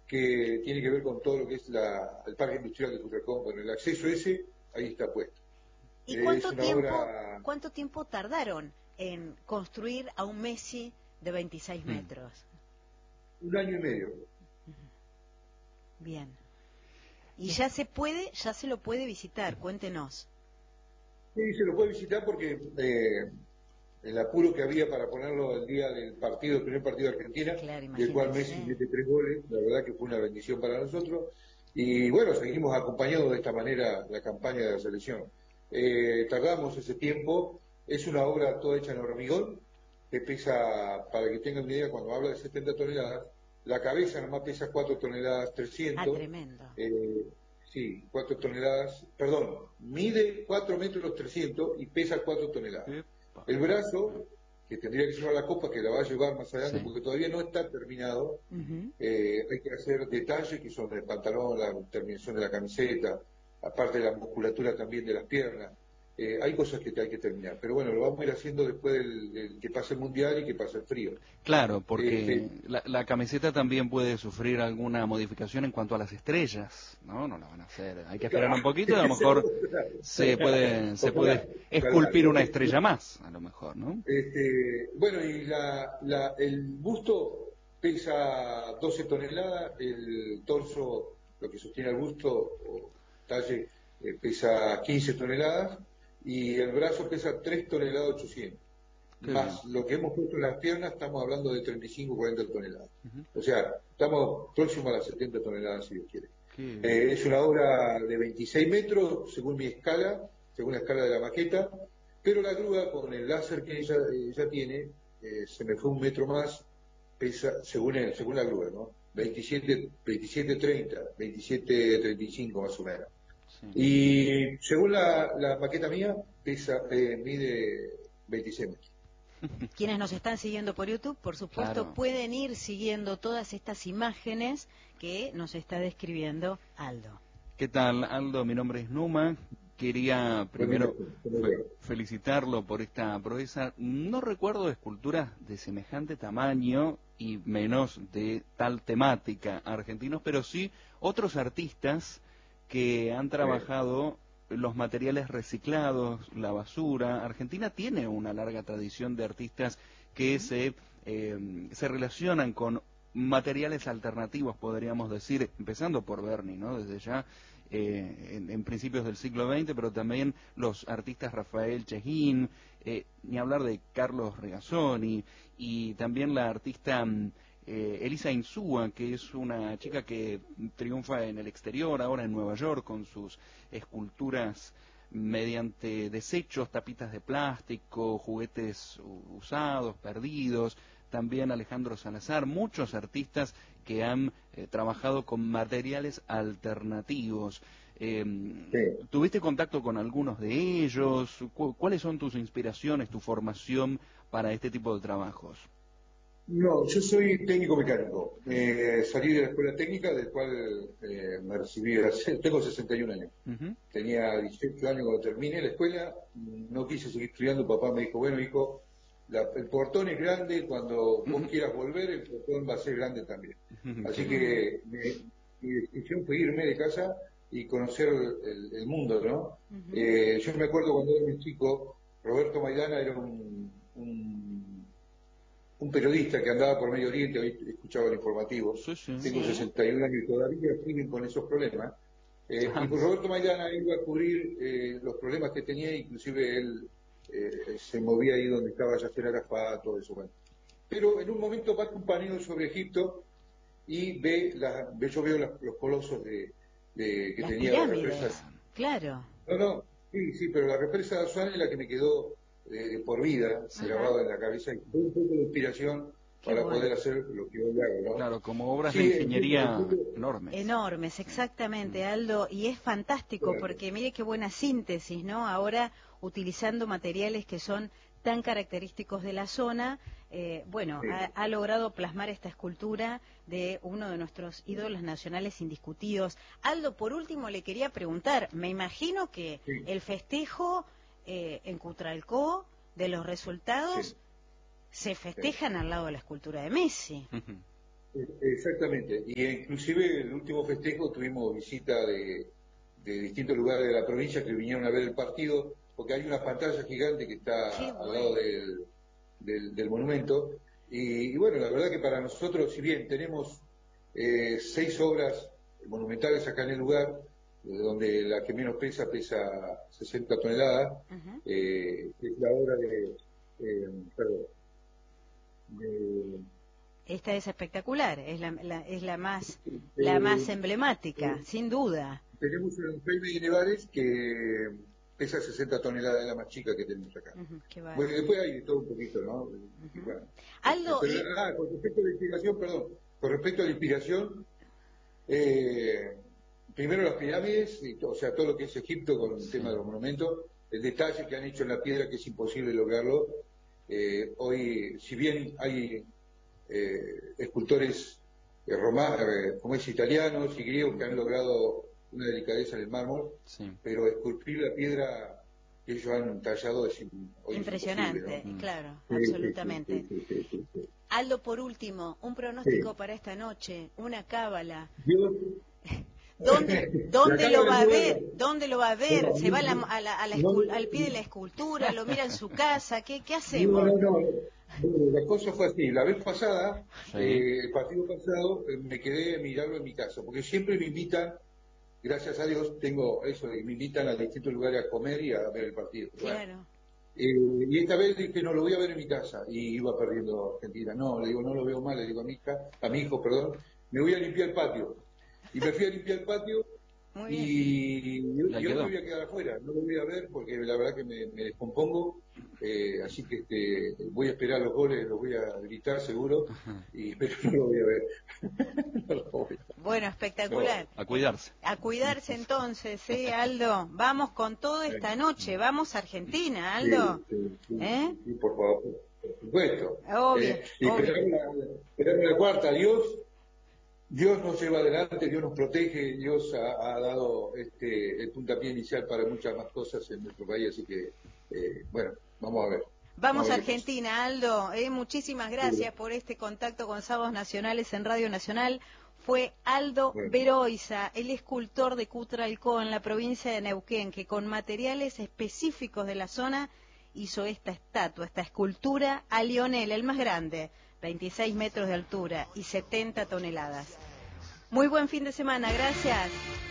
que tiene que ver con todo lo que es el parque industrial de Tucacón. Bueno, el acceso ese, ahí está puesto. ¿Y Es una obra... cuánto tiempo tardaron en construir a un Messi de 26 metros? 1 año y medio. Bien. Y ya se lo puede visitar, cuéntenos. Sí, se lo puede visitar porque el apuro que había para ponerlo el día del partido, el primer partido de Argentina, Claro, del cual Messi mete 3 goles, la verdad que fue una bendición para nosotros. Y bueno, seguimos acompañando de esta manera la campaña de la selección. Tardamos ese tiempo, es una obra toda hecha en hormigón, que pesa, para que tengan una idea, cuando habla de 70 toneladas, la cabeza nomás pesa 4 toneladas 300. Ah, tremendo. Sí, 4 toneladas, perdón, mide 4 metros 300 y pesa 4 toneladas. Epa. El brazo, que tendría que llevar la copa, que la va a llevar más adelante, Sí. porque todavía no está terminado, hay que hacer detalles que son el pantalón, la terminación de la camiseta, aparte de la musculatura también de las piernas. Hay cosas que hay que terminar, pero bueno, lo vamos a ir haciendo después del que pase el mundial y que pase el frío. Claro, porque la camiseta también puede sufrir alguna modificación en cuento a las estrellas, ¿no? No la van a hacer. Hay que esperar un poquito y a lo mejor se puede esculpir una estrella más, a lo mejor, ¿no? Bueno, y el busto pesa 12 toneladas, el torso, lo que sostiene el busto, o talle, pesa 15 toneladas, y el brazo pesa 3 toneladas 800. Qué Más bien. lo que hemos puesto en las piernas, estamos hablando de 35 40 toneladas. O sea, estamos próximos a las 70 toneladas, si Dios quiere. Es una obra de 26 metros, según mi escala, según la escala de la maqueta, pero la grúa, con el láser que ella tiene, se me fue 1 metro más, pesa, según la grúa, ¿no? 27, 35 más o menos. Sí. Y según la maqueta mía, mide 26 metros. Quienes nos están siguiendo por YouTube, por supuesto, Claro. pueden ir siguiendo todas estas imágenes que nos está describiendo Aldo. ¿Qué tal, Aldo? Mi nombre es Numa. Quería primero felicitarlo por esta proeza. No recuerdo esculturas de semejante tamaño y menos de tal temática argentinos, pero sí otros artistas que han trabajado los materiales reciclados, la basura. Argentina tiene una larga tradición de artistas que se relacionan con materiales alternativos, podríamos decir, empezando por Berni, ¿no? Desde ya, en principios del siglo XX, pero también los artistas Rafael Chejin, ni hablar de Carlos Regazzoni, y también la artista Elisa Insúa, que es una chica que triunfa en el exterior, ahora en Nueva York, con sus esculturas mediante desechos, tapitas de plástico, juguetes usados, perdidos. También Alejandro Salazar, muchos artistas que han trabajado con materiales alternativos. ¿Tuviste contacto con algunos de ellos? ¿Cuáles son tus inspiraciones, tu formación para este tipo de trabajos? No, yo soy técnico mecánico. Salí de la escuela técnica, del cual me recibí, tengo 61 años. Tenía 18 años cuando terminé la escuela, no quise seguir estudiando, papá me dijo, bueno hijo, el portón es grande, cuando vos quieras volver, el portón va a ser grande también. Así que mi decisión fue irme de casa y conocer el mundo, ¿no? Yo me acuerdo cuando era un chico, Roberto Maidana era un periodista que andaba por Medio Oriente, hoy escuchaba el informativo. Tengo 61 años y todavía siguen con esos problemas. Y con Roberto Maidana iba a cubrir los problemas que tenía, inclusive él se movía ahí donde estaba Yasser Arafat, todo eso. Bueno. Pero en un momento va un paneo sobre Egipto y yo veo los colosos que las tenía la pirámides, represa. claro. No, sí, pero la represa de Asuán es la que me quedó por vida, grabado en la cabeza, y fue un poco de inspiración para poder hacer lo que hoy hago, ¿no? Claro, como obras de ingeniería enormes. Enormes, exactamente, Aldo, y es fantástico porque mire qué buena síntesis, ¿no? Ahora utilizando materiales que son tan característicos de la zona, ha logrado plasmar esta escultura de uno de nuestros ídolos nacionales indiscutidos. Aldo, por último le quería preguntar, me imagino que el festejo en Cutralcó de los resultados se festejan al lado de la escultura de Messi. Exactamente. Y inclusive el último festejo tuvimos visita de distintos lugares de la provincia que vinieron a ver el partido, porque hay una pantalla gigante que está al lado del monumento. Y bueno, la verdad que para nosotros, si bien tenemos 6 obras monumentales acá en el lugar, donde la que menos pesa 60 toneladas, es la obra Esta es espectacular, es la más emblemática, sin duda. tenemos el Jaime de Nevares que pesa 60 toneladas, es la más chica que tenemos acá. Bueno, después hay todo un poquito, ¿no? Bueno, Aldo, con respecto a la inspiración, con respecto a la inspiración, primero las pirámides, o sea, todo lo que es Egipto con el tema de los monumentos, el detalle que han hecho en la piedra que es imposible lograrlo. Hoy, si bien hay escultores como es italianos y griegos que han logrado una delicadeza en el mármol, pero esculpir la piedra que ellos han tallado es impresionante, ¿no? Claro, absolutamente. Sí. Aldo, por último, un pronóstico para esta noche, una cábala. ¿Dónde lo va a ver? ¿Dónde lo va a ver? ¿Se va al pie de la escultura? ¿Lo mira en su casa? ¿Qué hacemos? No. La cosa fue así. La vez pasada, el partido pasado, me quedé a mirarlo en mi casa, porque siempre me invitan, gracias a Dios, tengo eso, y me invitan a distintos lugares a comer y a ver el partido. Claro. Y esta vez dije, no, lo voy a ver en mi casa, y iba perdiendo Argentina. No, le digo, no lo veo mal, le digo a mi hijo, me voy a limpiar el patio. Y me fui a limpiar el patio y yo me voy a quedar afuera, no lo voy a ver porque la verdad que me descompongo, así que voy a esperar los goles, los voy a gritar seguro, pero no lo voy a ver. Bueno, espectacular. No, a cuidarse. A cuidarse entonces, Aldo. Vamos con todo esta noche, vamos a Argentina, Aldo. Sí, por favor, por supuesto. Obvio. Esperamos la cuarta, Dios nos lleva adelante, Dios nos protege, Dios ha dado el puntapié inicial para muchas más cosas en nuestro país, así que, bueno, vamos a ver. Vamos a Argentina, Aldo. Muchísimas gracias por este contacto con Sábados Nacionales en Radio Nacional. Fue Aldo Beroiza, el escultor de Cutralcó en la provincia de Neuquén, que con materiales específicos de la zona hizo esta estatua, esta escultura a Lionel, el más grande. 26 metros de altura y 70 toneladas. Muy buen fin de semana, gracias.